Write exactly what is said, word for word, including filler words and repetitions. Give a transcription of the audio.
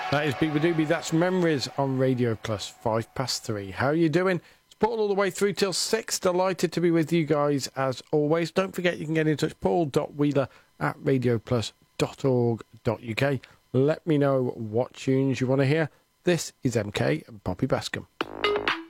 That is Beaver Doobie. That's Memories on Radio Plus, five past three. How are you doing? It's Paul all the way through till six. Delighted to be with you guys as always. Don't forget you can get in touch, paul dot wheeler at radio plus dot org dot uk. Let me know what tunes you want to hear. This is M K and Poppy Bascom.